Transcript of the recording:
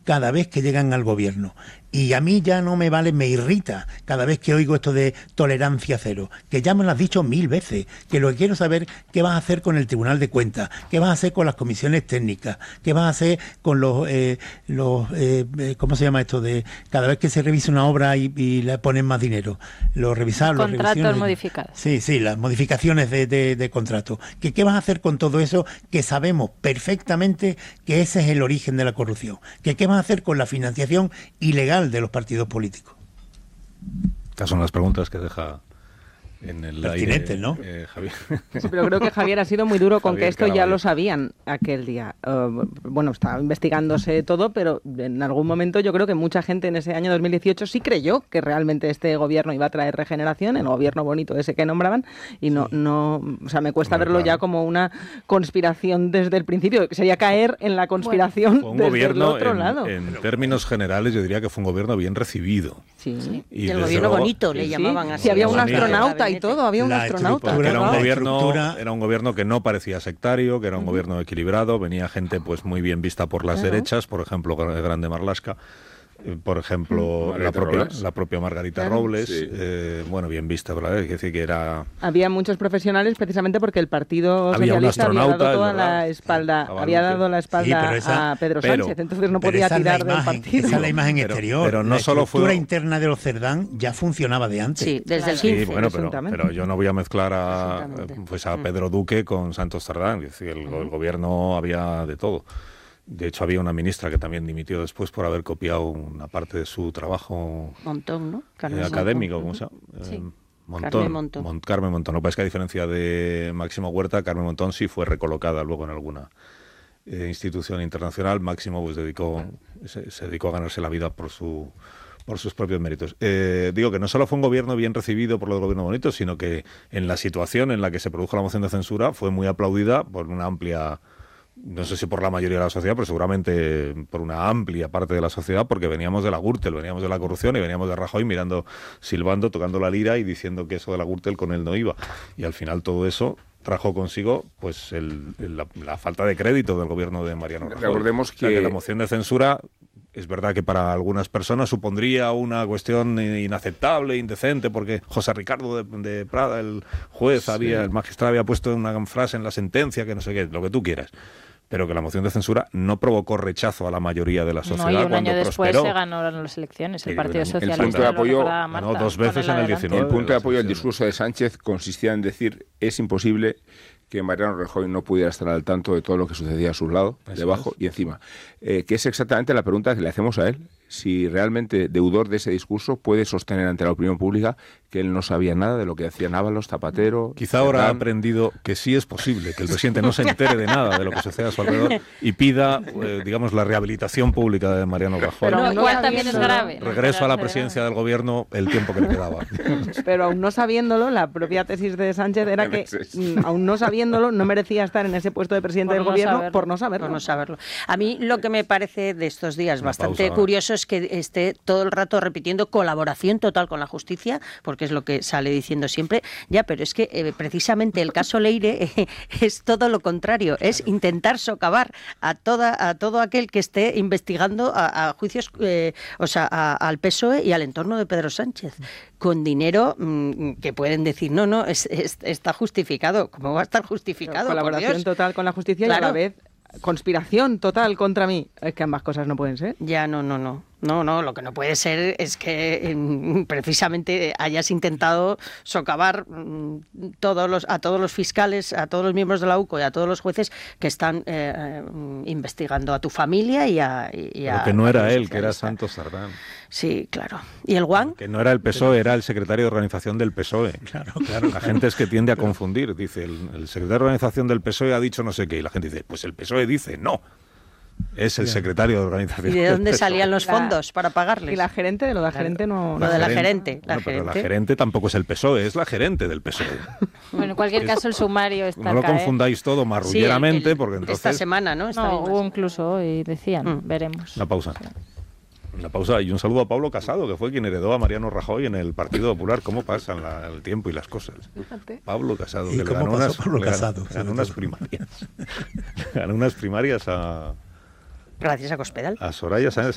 cada vez que llegan al gobierno. Y a mí ya no me vale, me irrita cada vez que oigo esto de tolerancia cero, que ya me lo has dicho 1000 veces, que lo que quiero saber qué vas a hacer con el Tribunal de Cuentas, qué vas a hacer con las comisiones técnicas, qué vas a hacer con los ¿cómo se llama esto? De cada vez que se revisa una obra y le ponen más dinero, los revisar, los contratos modificados. Sí, las modificaciones de contrato. ¿Qué vas a hacer con todo eso que sabemos perfectamente que ese es el origen de la corrupción? ¿Qué vas a hacer con la financiación ilegal de los partidos políticos? Estas son las preguntas que deja en el pertinente, aire, ¿no? Javier. Sí, pero creo que Javier ha sido muy duro con Javier que esto ya Caraballo. lo sabían aquel día. Bueno, estaba investigándose todo, pero en algún momento yo creo que mucha gente en ese año 2018 sí creyó que realmente este gobierno iba a traer regeneración, el gobierno bonito ese que nombraban, y no, o sea, me cuesta verlo ya como una conspiración desde el principio, que sería caer en la conspiración Fue un desde gobierno, el otro lado. en términos generales, yo diría que fue un gobierno bien recibido. Sí. Y el desde gobierno luego, bonito le llamaban así. Sí, había un Bonito. astronauta y todo, había un La astronauta. Porque era un La gobierno, estructura- era un gobierno que no parecía sectario, que era un gobierno equilibrado, venía gente pues muy bien vista por las derechas, por ejemplo, Grande Marlaska, por ejemplo, la propia Margarita Robles, Sí. bueno, bien vista, ¿verdad? Es decir, que era... Había muchos profesionales precisamente porque el Partido Había un Socialista había astronauta, dado es toda verdad. la espalda, Estaba había Luque. dado la espalda Sí, pero esa- a Pedro pero- Sánchez, entonces no Pero podía esa es la tirar del imagen, partido. esa es la imagen Pero- exterior. pero no la solo fue- estructura interna de los Cerdán ya funcionaba de antes. Sí, desde el Sí, 15. bueno, presuntamente. pero yo no voy a mezclar a Presuntamente. Pedro Duque con Santos Cerdán. Es decir, el gobierno había de todo. De hecho, había una ministra que también dimitió después por haber copiado una parte de su trabajo Montón, ¿no? Carmen académico, Montón. ¿cómo se llama? Sí. Montón. Carmen Montón. Carmen Montón. Lo que pasa es que a diferencia de Máximo Huerta, Carmen Montón sí fue recolocada luego en alguna institución internacional. Máximo pues se dedicó a ganarse la vida por sus propios méritos. Digo que no solo fue un gobierno bien recibido por los gobiernos bonitos, sino que en la situación en la que se produjo la moción de censura fue muy aplaudida por una amplia, no sé si por la mayoría de la sociedad, pero seguramente por una amplia parte de la sociedad, porque veníamos de la Gürtel, veníamos de la corrupción y veníamos de Rajoy mirando, silbando, tocando la lira y diciendo que eso de la Gürtel con él no iba. Y al final todo eso trajo consigo pues la falta de crédito del gobierno de Mariano Rajoy. Recordemos O sea, que la moción de censura es verdad que para algunas personas supondría una cuestión inaceptable, indecente, porque José Ricardo de Prada, el juez, el magistrado había puesto una frase en la sentencia que no sé qué, lo que tú quieras. Pero que la moción de censura no provocó rechazo a la mayoría de la sociedad No, y un cuando año después prosperó. se ganaron las elecciones. El Sí, Partido el Socialista punto de lo apoyo recordaba ganó Marta, 2 veces con él en el adelante. 19. el punto de apoyo al elecciones. discurso de Sánchez consistía en decir es imposible que Mariano Rajoy no pudiera estar al tanto de todo lo que sucedía a su lado, Eso debajo es. y encima. Que es exactamente la pregunta que le hacemos a él. Si realmente, deudor de ese discurso, puede sostener ante la opinión pública que él no sabía nada de lo que hacían Ábalos, Zapatero... Quizá ahora ha Cerdán. aprendido que sí es posible que el presidente no se entere de nada de lo que sucede a su alrededor y pida, digamos, la rehabilitación pública de Mariano Rajoy. Pero No, aún no igual también es sabiéndolo- grave. Regreso a la presidencia del gobierno el tiempo que le quedaba. Pero aún no sabiéndolo, la propia tesis de Sánchez era que, aún no sabiéndolo, no merecía estar en ese puesto de presidente Por del no gobierno saberlo. por no saberlo. Por no saberlo. A mí lo que me parece de estos días Una bastante pausa, curioso es que esté todo el rato repitiendo colaboración total con la justicia, porque es lo que sale diciendo siempre. Ya, pero es que precisamente el caso Leire es todo lo contrario, es intentar socavar a todo aquel que esté investigando a juicios, o sea, al PSOE y al entorno de Pedro Sánchez, con dinero que pueden decir, no, está justificado. ¿Cómo va a estar justificado? Por Colaboración Dios. total con la justicia y a Claro. la vez conspiración total contra mí. Es que ambas cosas no pueden ser. Ya, no, lo que no puede ser es que precisamente hayas intentado socavar a todos los fiscales, a todos los miembros de la UCO y a todos los jueces que están investigando a tu familia y a... Pero que no era él, que era Santos Cerdán. Sí, claro. ¿Y el Juan? Que no era el PSOE, era el secretario de organización del PSOE. Claro. La gente es que tiende a confundir. Dice, el secretario de organización del PSOE ha dicho no sé qué. Y la gente dice, pues el PSOE dice no. Es el secretario de organización. ¿Y de del dónde PSOE. salían los fondos para pagarles? Y la gerente, de lo de la gerente no... Lo de la gerente. Bueno, pero la gerente tampoco es el PSOE, es la gerente del PSOE. Bueno, en cualquier caso, el sumario está No lo al caer. confundáis todo marrulleramente, porque entonces... Esta semana, ¿no? Esta No, misma hubo incluso hoy, decían, veremos. Una pausa. Una pausa y un saludo a Pablo Casado, que fue quien heredó a Mariano Rajoy en el Partido Popular. ¿Cómo pasan el tiempo y las cosas? Pablo Casado, ¿Y que le cómo ganó pasó unas, Pablo le ganó- Casado, ganó sobre unas todo? primarias. Ganó unas primarias a Gracias a Cospedal. Soraya Sáenz